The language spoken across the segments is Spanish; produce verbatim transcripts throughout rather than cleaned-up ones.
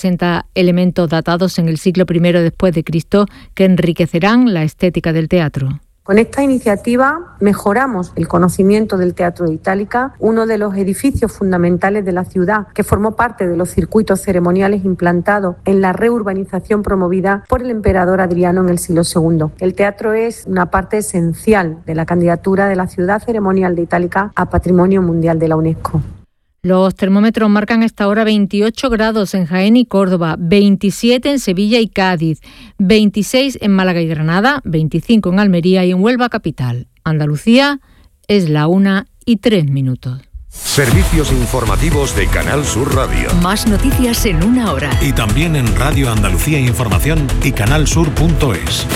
presenta elementos datados en el siglo primero después de Cristo que enriquecerán la estética del teatro. Con esta iniciativa mejoramos el conocimiento del Teatro de Itálica, uno de los edificios fundamentales de la ciudad que formó parte de los circuitos ceremoniales implantados en la reurbanización promovida por el emperador Adriano en el siglo segundo. El teatro es una parte esencial de la candidatura de la ciudad ceremonial de Itálica a Patrimonio Mundial de la UNESCO. Los termómetros marcan a esta hora veintiocho grados en Jaén y Córdoba, veintisiete en Sevilla y Cádiz, veintiséis en Málaga y Granada, veinticinco en Almería y en Huelva capital. Andalucía es la una y tres minutos. Servicios informativos de Canal Sur Radio. Más noticias en una hora. Y también en Radio Andalucía Información y canalsur punto es.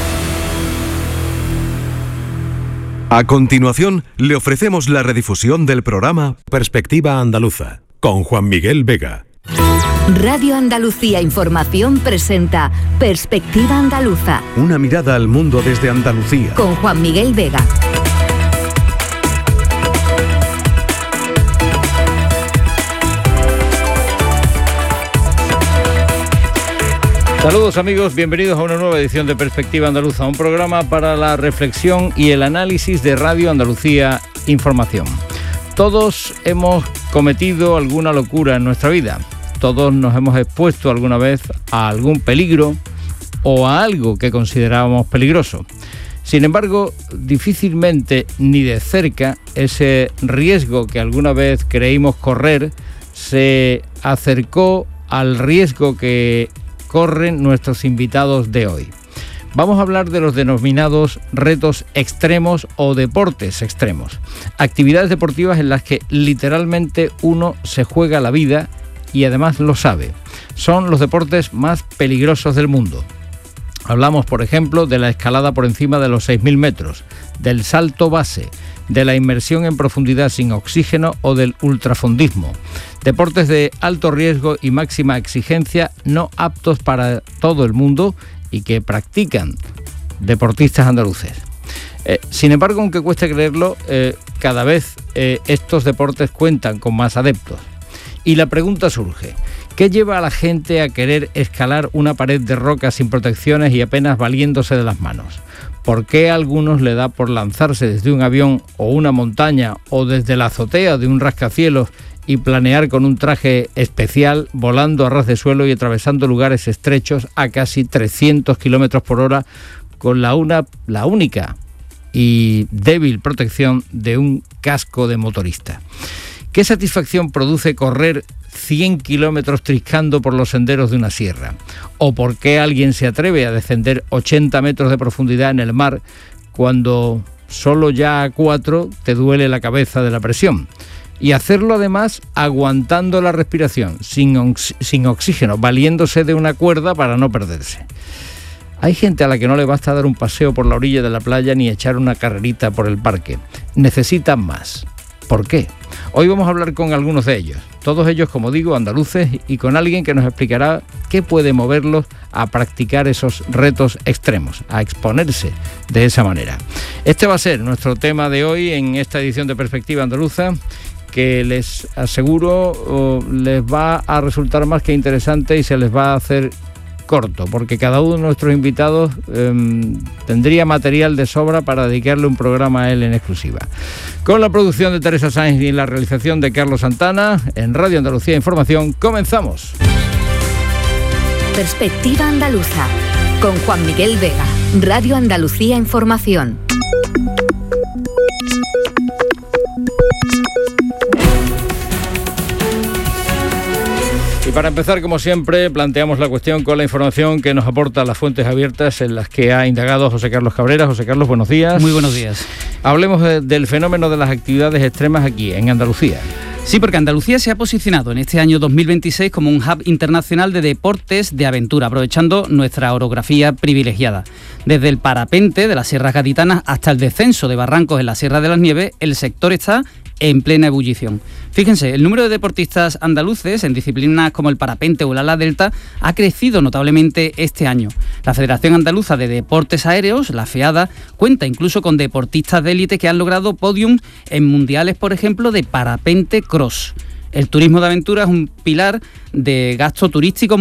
A continuación, le ofrecemos la redifusión del programa Perspectiva Andaluza, con Juan Miguel Vega. Radio Andalucía Información presenta Perspectiva Andaluza. Una mirada al mundo desde Andalucía. Con Juan Miguel Vega. Saludos amigos, bienvenidos a una nueva edición de Perspectiva Andaluza, un programa para la reflexión y el análisis de Radio Andalucía Información. Todos hemos cometido alguna locura en nuestra vida, todos nos hemos expuesto alguna vez a algún peligro o a algo que considerábamos peligroso. Sin embargo, difícilmente ni de cerca ese riesgo que alguna vez creímos correr se acercó al riesgo que corren nuestros invitados de hoy. Vamos a hablar de los denominados retos extremos o deportes extremos. Actividades deportivas en las que literalmente uno se juega la vida y además lo sabe. Son los deportes más peligrosos del mundo. Hablamos, por ejemplo, de la escalada por encima de los seis mil metros, del salto base, de la inmersión en profundidad sin oxígeno o del ultrafondismo. Deportes de alto riesgo y máxima exigencia no aptos para todo el mundo y que practican deportistas andaluces. Eh, sin embargo, aunque cueste creerlo, eh, cada vez eh, estos deportes cuentan con más adeptos. Y la pregunta surge: ¿qué lleva a la gente a querer escalar una pared de roca sin protecciones y apenas valiéndose de las manos? ¿Por qué a algunos le da por lanzarse desde un avión o una montaña o desde la azotea de un rascacielos y planear con un traje especial, volando a ras de suelo y atravesando lugares estrechos a casi trescientos kilómetros por hora con la, una, la única y débil protección de un casco de motorista? ¿Qué satisfacción produce correr cien kilómetros triscando por los senderos de una sierra? ¿O por qué alguien se atreve a descender ochenta metros de profundidad en el mar cuando solo ya a cuatro te duele la cabeza de la presión? Y hacerlo además aguantando la respiración, sin, ox- sin oxígeno, valiéndose de una cuerda para no perderse. Hay gente a la que no le basta dar un paseo por la orilla de la playa ni echar una carrerita por el parque. Necesitan más. ¿Por qué? Hoy vamos a hablar con algunos de ellos, todos ellos, como digo, andaluces, y con alguien que nos explicará qué puede moverlos a practicar esos retos extremos, a exponerse de esa manera. Este va a ser nuestro tema de hoy en esta edición de Perspectiva Andaluza, que les aseguro oh, les va a resultar más que interesante y se les va a hacer corto, porque cada uno de nuestros invitados eh, tendría material de sobra para dedicarle un programa a él en exclusiva. Con la producción de Teresa Sáenz y la realización de Carlos Santana, en Radio Andalucía Información, comenzamos. Perspectiva Andaluza, con Juan Miguel Vega, Radio Andalucía Información. Y para empezar, como siempre, planteamos la cuestión con la información que nos aporta las fuentes abiertas en las que ha indagado José Carlos Cabrera. José Carlos, buenos días. Muy buenos días. Hablemos de, del fenómeno de las actividades extremas aquí, en Andalucía. Sí, porque Andalucía se ha posicionado en este año dos mil veintiséis como un hub internacional de deportes de aventura, aprovechando nuestra orografía privilegiada. Desde el parapente de las sierras gaditanas hasta el descenso de barrancos en la Sierra de las Nieves, el sector está en plena ebullición. Fíjense, el número de deportistas andaluces en disciplinas como el parapente o el ala delta ha crecido notablemente este año. La Federación Andaluza de Deportes Aéreos, la FEADA, cuenta incluso con deportistas de élite que han logrado podium en mundiales, por ejemplo, de parapente cross. El turismo de aventura es un pilar de gasto turístico